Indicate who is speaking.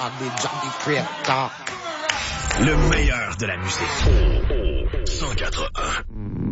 Speaker 1: Johnny Crip Talk.
Speaker 2: Le meilleur de la musique. 104.1